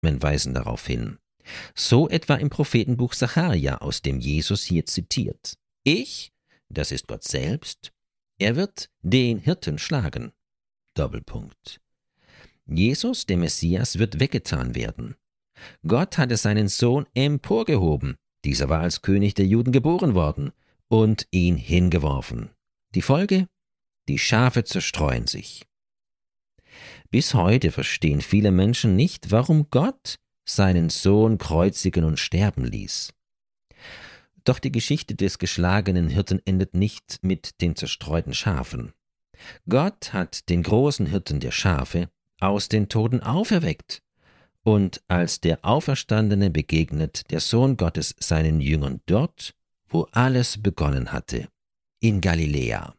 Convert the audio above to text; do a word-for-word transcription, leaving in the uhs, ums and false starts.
weisen darauf hin. So etwa im Prophetenbuch Sacharja, aus dem Jesus hier zitiert. Ich, das ist Gott selbst, er wird den Hirten schlagen. Doppelpunkt. Jesus, der Messias, wird weggetan werden. Gott hatte seinen Sohn emporgehoben, dieser war als König der Juden geboren worden, und ihn hingeworfen. Die Folge? Die Schafe zerstreuen sich. Bis heute verstehen viele Menschen nicht, warum Gott seinen Sohn kreuzigen und sterben ließ. Doch die Geschichte des geschlagenen Hirten endet nicht mit den zerstreuten Schafen. Gott hat den großen Hirten der Schafe aus den Toten auferweckt. Und als der Auferstandene begegnet der Sohn Gottes seinen Jüngern dort, wo alles begonnen hatte, in Galiläa.